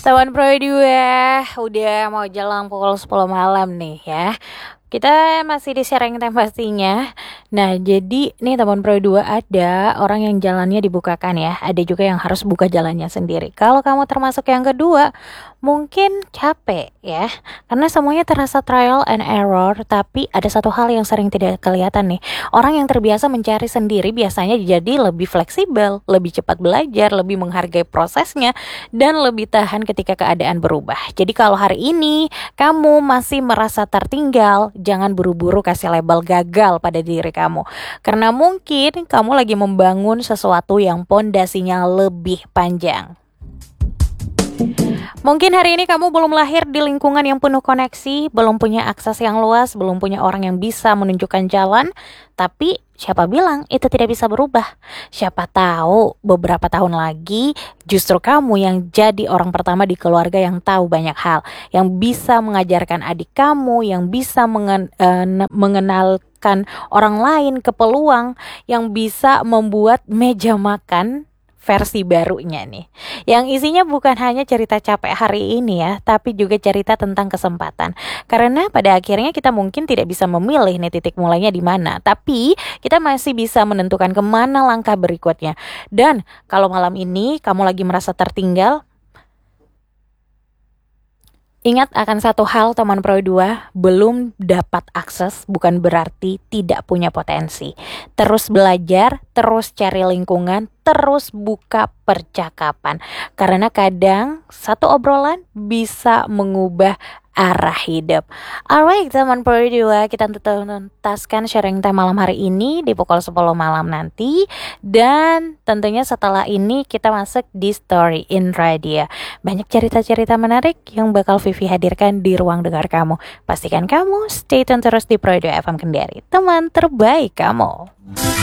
Teman Pro 2 udah mau jelang pukul 10 malam nih ya. Kita masih di sharing time pastinya. Nah, jadi nih teman Pro 2 ada orang yang jalannya dibukakan ya. Ada juga yang harus buka jalannya sendiri. Kalau kamu termasuk yang kedua, mungkin capek ya. Karena semuanya terasa trial and error, tapi ada satu hal yang sering tidak kelihatan nih. Orang yang terbiasa mencari sendiri biasanya jadi lebih fleksibel, lebih cepat belajar, lebih menghargai prosesnya, dan lebih tahan ketika keadaan berubah. Jadi kalau hari ini kamu masih merasa tertinggal, jangan buru-buru kasih label gagal pada diri kamu. Karena mungkin kamu lagi membangun sesuatu yang pondasinya lebih panjang. Mungkin hari ini kamu belum lahir di lingkungan yang penuh koneksi, belum punya akses yang luas, belum punya orang yang bisa menunjukkan jalan, tapi siapa bilang itu tidak bisa berubah? Siapa tahu beberapa tahun lagi justru kamu yang jadi orang pertama di keluarga yang tahu banyak hal, yang bisa mengajarkan adik kamu, yang bisa mengenalkan orang lain ke peluang, yang bisa membuat meja makan versi barunya nih, yang isinya bukan hanya cerita capek hari ini ya, tapi juga cerita tentang kesempatan. Karena pada akhirnya kita mungkin tidak bisa memilih nih titik mulainya di mana, tapi kita masih bisa menentukan kemana langkah berikutnya. Dan kalau malam ini kamu lagi merasa tertinggal, ingat akan satu hal teman Pro 2, belum dapat akses bukan berarti tidak punya potensi. Terus belajar, terus cari lingkungan, terus buka percakapan. Karena kadang satu obrolan bisa mengubah arah hidup. Alright teman Pro 2, kita tuntaskan sharing time malam hari ini di pukul 10 malam nanti. Dan tentunya setelah ini kita masuk di Story in Radio. Banyak cerita-cerita menarik yang bakal Vivi hadirkan di ruang dengar kamu. Pastikan kamu stay tune terus di Pro 2 FM Kendari, teman terbaik kamu.